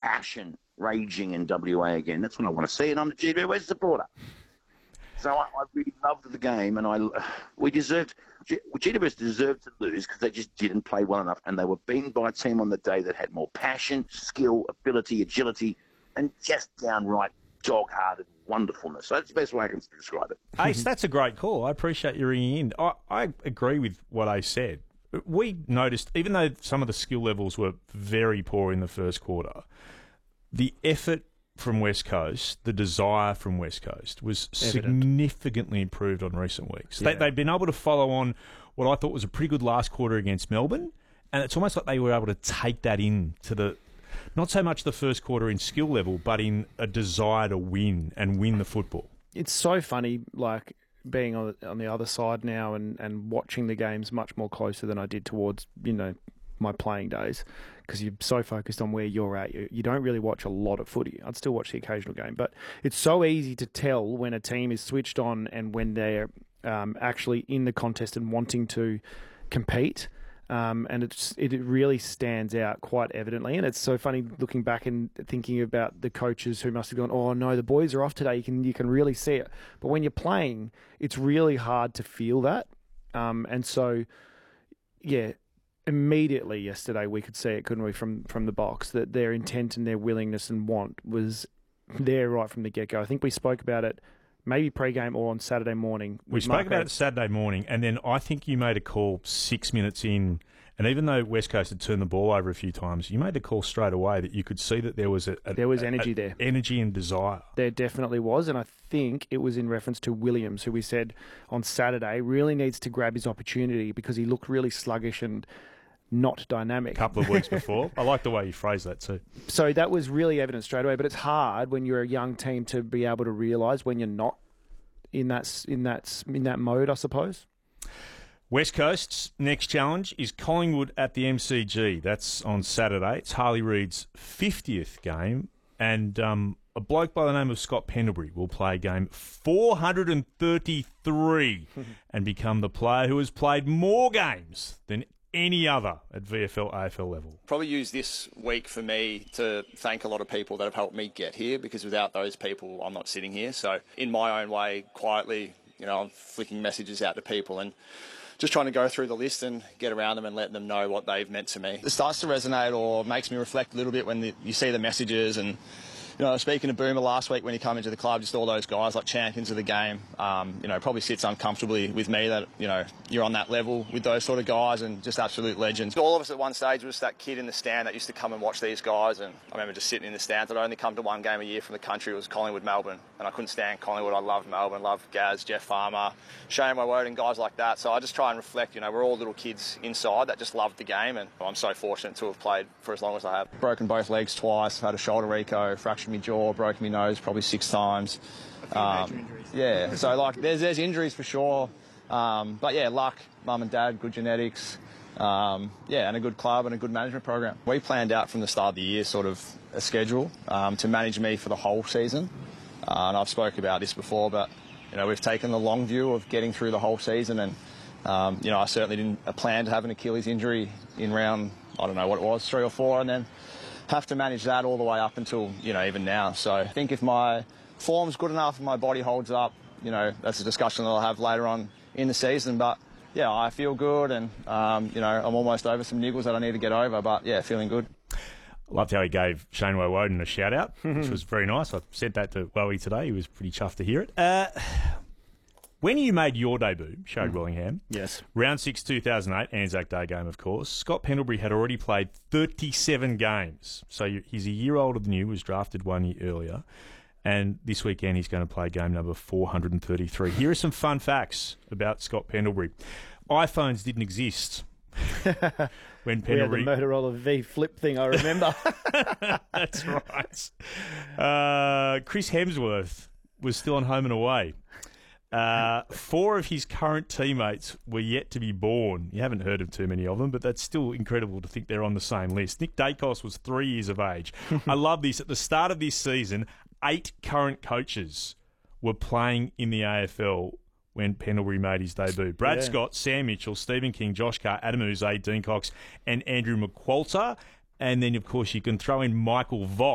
passion raging in WA again. That's what I want to see, and I'm a GWS supporter. So I really loved the game, and GWS deserved to lose because they just didn't play well enough, and they were beaten by a team on the day that had more passion, skill, ability, agility, and just downright dog-hearted wonderfulness. So that's the best way I can describe it. Ace, that's a great call. I appreciate you ringing in. I agree with what Ace said. We noticed, even though some of the skill levels were very poor in the first quarter, the effort from West Coast, the desire from West Coast was significantly improved on recent weeks. Yeah. They've been able to follow on what I thought was a pretty good last quarter against Melbourne, and it's almost like they were able to take that in to the, not so much the first quarter in skill level, but in a desire to win and win the football. It's so funny, like, being on the other side now and watching the games much more closer than I did towards, my playing days, because you're so focused on where you're at. You don't really watch a lot of footy. I'd still watch the occasional game, but it's so easy to tell when a team is switched on and when they're actually in the contest and wanting to compete. And it really stands out quite evidently. And it's so funny looking back and thinking about the coaches who must have gone, oh no, the boys are off today. You can really see it. But when you're playing, it's really hard to feel that. And so, yeah, immediately yesterday we could see it, couldn't we, from the box, that their intent and their willingness and want was there right from the get-go. I think we spoke about it maybe pre-game or on Saturday morning. We spoke about it Saturday morning, and then I think you made a call 6 minutes in, and even though West Coast had turned the ball over a few times, you made the call straight away that you could see that there was energy there. Energy and desire. There definitely was, and I think it was in reference to Williams, who we said on Saturday really needs to grab his opportunity because he looked really sluggish and not dynamic. A couple of weeks before. I like the way you phrased that too. So that was really evident straight away, but it's hard when you're a young team to be able to realise when you're not in that mode, I suppose. West Coast's next challenge is Collingwood at the MCG. That's on Saturday. It's Harley Reid's 50th game, and a bloke by the name of Scott Pendlebury will play game 433 and become the player who has played more games than any other at VFL, AFL level. Probably use this week for me to thank a lot of people that have helped me get here, because without those people, I'm not sitting here. So in my own way, quietly, I'm flicking messages out to people and just trying to go through the list and get around them and let them know what they've meant to me. It starts to resonate or makes me reflect a little bit when you see the messages. And speaking to Boomer last week when he came into the club, just all those guys like champions of the game, probably sits uncomfortably with me that, you're on that level with those sort of guys and just absolute legends. All of us at one stage was that kid in the stand that used to come and watch these guys, and I remember just sitting in the stands. I'd only come to one game a year from the country. It was Collingwood, Melbourne, and I couldn't stand Collingwood. I loved Melbourne, loved Gaz, Jeff Farmer, Shane Woewode and guys like that. So I just try and reflect, we're all little kids inside that just loved the game, and I'm so fortunate to have played for as long as I have. Broken both legs twice, had a shoulder reco, fractured my jaw, broken my nose probably 6 times. A few major injuries. Yeah, so there's injuries for sure. But yeah, luck, mum and dad, good genetics, and a good club and a good management program. We planned out from the start of the year sort of a schedule to manage me for the whole season. And I've spoke about this before, but we've taken the long view of getting through the whole season, and I certainly didn't plan to have an Achilles injury in round, I don't know what it was, 3 or 4, and then have to manage that all the way up until, even now. So I think if my form's good enough and my body holds up, that's a discussion that I'll have later on in the season. But, yeah, I feel good, and, I'm almost over some niggles that I need to get over. But, yeah, feeling good. I loved how he gave Shane Woewode a shout-out, which was very nice. I said that to Wowie today. He was pretty chuffed to hear it. When you made your debut, Sharad Willingham, yes, round 6, 2008, Anzac Day game, of course, Scott Pendlebury had already played 37 games. So he's a year older than you, was drafted 1 year earlier. And this weekend he's going to play game number 433. Here are some fun facts about Scott Pendlebury. iPhones didn't exist when Pendlebury... We had the Motorola V Flip thing, I remember. That's right. Chris Hemsworth was still on Home and Away. 4 of his current teammates were yet to be born. You haven't heard of too many of them, but that's still incredible to think they're on the same list. Nick Dacos was 3 years of age. I love this. At the start of this season, 8 current coaches were playing in the AFL when Pendlebury made his debut. Brad Scott, Sam Mitchell, Stephen King, Josh Carr, Adam Uze, Dean Cox, and Andrew McQualter. And then, of course, you can throw in Michael Voss.